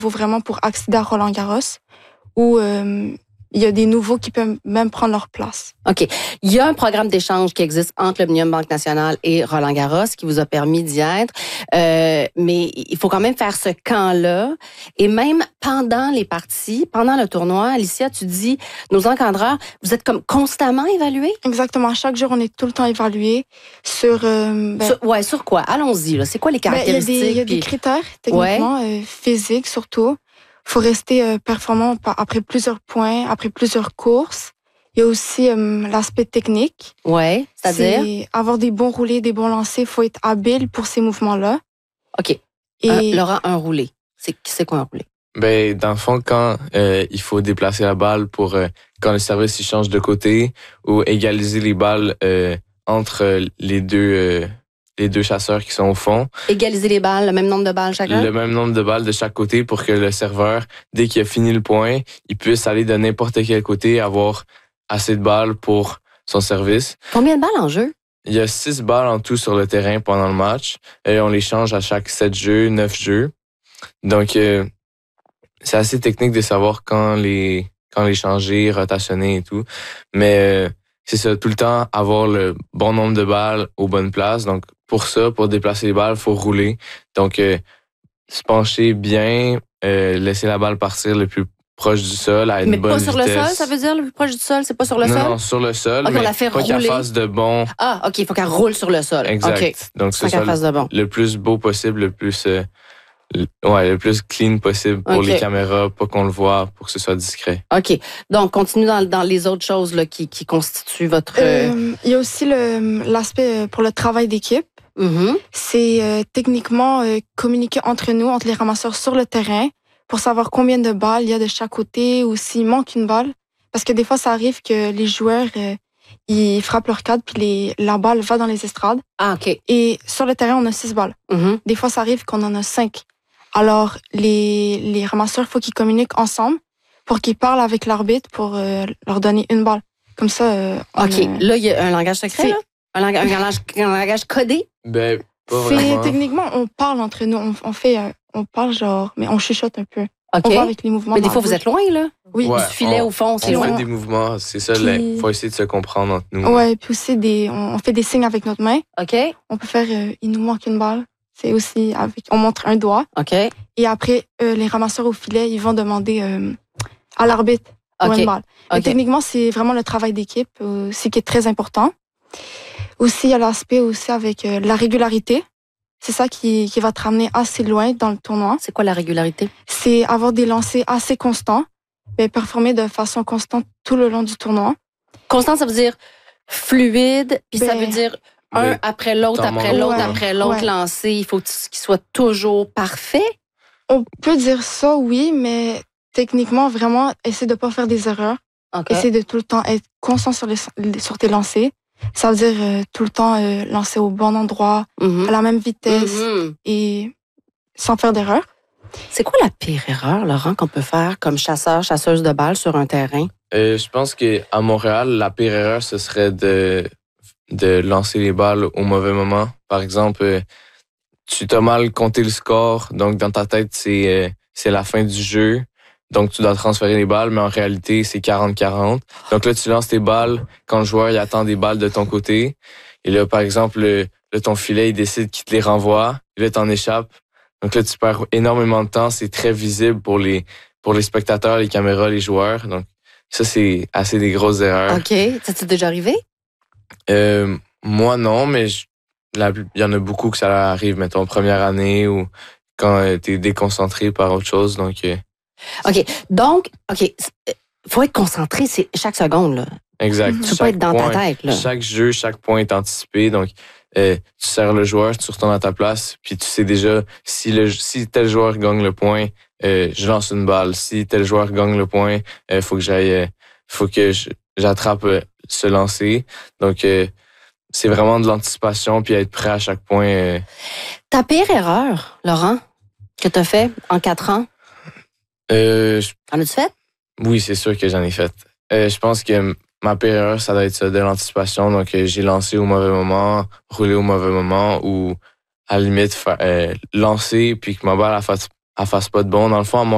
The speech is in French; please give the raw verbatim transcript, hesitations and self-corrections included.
vaut vraiment pour accéder à Roland-Garros, où euh, il y a des nouveaux qui peuvent même prendre leur place. OK. Il y a un programme d'échange qui existe entre le Millennium Banque Nationale et Roland-Garros qui vous a permis d'y être. Euh, mais il faut quand même faire ce camp-là. Et même pendant les parties, pendant le tournoi, Alicia, tu dis, nos encadreurs, vous êtes comme constamment évalués? Exactement. Chaque jour, on est tout le temps évalué sur... Euh, ben, sur ouais, sur quoi? Allons-y. Là. C'est quoi les caractéristiques? Ben, il y a des, il y a des puis... critères, techniquement, ouais. euh, physiques surtout. Il faut rester euh, performant après plusieurs points, après plusieurs courses. Il y a aussi euh, l'aspect technique. Oui, c'est-à-dire? C'est avoir des bons roulés, des bons lancers. Il faut être habile pour ces mouvements-là. OK. Et... Un, Laurent, un roulé. C'est, c'est quoi un roulé? Ben, dans le fond, quand euh, il faut déplacer la balle pour euh, quand le service il change de côté ou égaliser les balles euh, entre les deux... Euh, les deux chasseurs qui sont au fond. Égaliser les balles, le même nombre de balles chacun? Le même nombre de balles de chaque côté pour que le serveur, dès qu'il a fini le point, il puisse aller de n'importe quel côté, avoir assez de balles pour son service. Combien de balles en jeu? Il y a six balles en tout sur le terrain pendant le match. Et on les change à chaque sept jeux, neuf jeux. Donc, euh, c'est assez technique de savoir quand les, quand les changer, rotationner et tout. Mais euh, c'est ça, tout le temps avoir le bon nombre de balles aux bonnes places. Donc, pour ça, pour déplacer les balles, il faut rouler. Donc, euh, se pencher bien, euh, laisser la balle partir le plus proche du sol à une mais bonne vitesse. Mais pas sur le sol, ça veut dire le plus proche du sol? C'est pas sur le non, sol? Non, sur le sol, okay, mais on la fait pas qu'elle fasse de bon. Ah, OK, il faut qu'elle roule sur le sol. Exact. Okay. Donc, c'est ça le, bon. le plus beau possible, le plus... Euh, Ouais, le plus clean possible pour okay. les caméras, pas qu'on le voit, pour que ce soit discret. OK. Donc, continue dans, dans les autres choses là, qui, qui constituent votre... Euh, il y a aussi le, l'aspect pour le travail d'équipe. Mm-hmm. C'est euh, techniquement euh, communiquer entre nous, entre les ramasseurs sur le terrain, pour savoir combien de balles il y a de chaque côté ou s'il manque une balle. Parce que des fois, ça arrive que les joueurs, euh, ils frappent leur cadre, puis les, la balle va dans les estrades. Ah, OK. Et sur le terrain, on a six balles. Mm-hmm. Des fois, ça arrive qu'on en a cinq. Alors, les, les ramasseurs, il faut qu'ils communiquent ensemble pour qu'ils parlent avec l'arbitre pour euh, leur donner une balle. Comme ça... Euh, OK. Euh, là, il y a un langage secret, là? Un, langage, un, langage, un langage codé? Ben, pas c'est, vraiment. Techniquement, on parle entre nous. On, on fait... Euh, on parle genre... Mais on chuchote un peu. OK. On va avec les mouvements. Mais des fois, vous êtes loin, là? Oui. Ouais, du filet on, au fond, c'est on loin. On fait des mouvements, c'est ça. Il faut essayer de se comprendre entre nous. Ouais, puis aussi, des, on, on fait des signes avec notre main. OK. On peut faire... Euh, il nous manque une balle. C'est aussi avec... On montre un doigt. OK. Et après, euh, les ramasseurs au filet, ils vont demander euh, à l'arbitre pour okay. une balle. Okay. Mais techniquement, c'est vraiment le travail d'équipe, euh, c'est qui est très important. Aussi, il y a l'aspect aussi avec euh, la régularité. C'est ça qui, qui va te ramener assez loin dans le tournoi. C'est quoi la régularité? C'est avoir des lancers assez constants, mais performer de façon constante tout le long du tournoi. Constant, ça veut dire fluide, puis ben, ça veut dire... Un Mais après l'autre, après l'autre, ouais, après l'autre ouais. lancé. Il faut qu'il soit toujours parfait? On peut dire ça, oui, mais techniquement, vraiment, essayer de ne pas faire des erreurs. Okay. Essayer de tout le temps être constant sur, les, sur tes lancers. Ça veut dire euh, tout le temps euh, lancer au bon endroit, mm-hmm. à la même vitesse mm-hmm. et sans faire d'erreur. C'est quoi la pire erreur, Laurent, qu'on peut faire comme chasseur, chasseuse de balles sur un terrain? Euh, je pense qu'à Montréal, la pire erreur, ce serait de... de lancer les balles au mauvais moment. Par exemple, euh, tu t'as mal compté le score, donc dans ta tête, c'est, euh, c'est la fin du jeu, donc tu dois transférer les balles, mais en réalité, c'est quarante quarante. Donc là, tu lances tes balles quand le joueur il attend des balles de ton côté. Et là, par exemple, le, là, ton filet, il décide qu'il te les renvoie, et là, t'en échappes. Donc là, tu perds énormément de temps, c'est très visible pour les, pour les spectateurs, les caméras, les joueurs. Donc ça, c'est assez des grosses erreurs. OK. Ça t'est déjà arrivé? Euh, moi, non, mais il y en a beaucoup que ça arrive, mettons, première année ou quand euh, tu es déconcentré par autre chose. Donc, euh... OK. Donc, OK, faut être concentré c'est chaque seconde, là. Exact. Tu peux pas être dans point, ta tête, là. Chaque jeu, chaque point est anticipé. Donc, euh, tu sers le joueur, tu retournes à ta place, puis tu sais déjà si, le, si tel joueur gagne le point, euh, je lance une balle. Si tel joueur gagne le point, il euh, faut que j'aille, euh, faut que je, j'attrape euh, ce lancer. Donc, euh, c'est vraiment de l'anticipation puis être prêt à chaque point. Euh... Ta pire erreur, Laurent, que tu as fait en quatre ans? Euh, je... En as-tu fait? Oui, c'est sûr que j'en ai fait. Euh, je pense que ma pire erreur, ça doit être ça, de l'anticipation. Donc, euh, j'ai lancé au mauvais moment, roulé au mauvais moment ou à la limite, fa- euh, lancer puis que ma balle ne fasse, fasse pas de bon. Dans le fond, à mon